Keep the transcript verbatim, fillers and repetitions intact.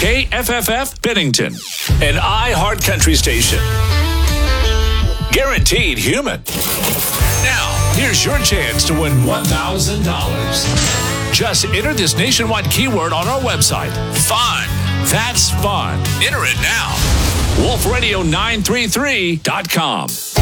K F F F Bennington, an iHeart Country station. Guaranteed human. Now, here's your chance to win one thousand dollars. Just enter this nationwide keyword on our website. Fun. That's fun. Enter it now. wolf radio nine three three dot com.